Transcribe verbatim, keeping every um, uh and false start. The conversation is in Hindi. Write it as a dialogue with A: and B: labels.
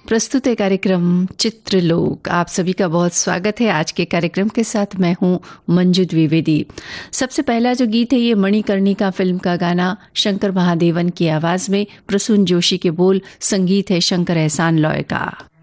A: प्रस्तुत है कार्यक्रम चित्रलोक। आप सभी का बहुत स्वागत है। आज के कार्यक्रम के साथ मैं हूं मंजू द्विवेदी। सबसे पहला जो गीत है ये मणिकर्णिका फिल्म का गाना, शंकर महादेवन की आवाज में, प्रसून जोशी के बोल, संगीत है शंकर एहसान लॉय का।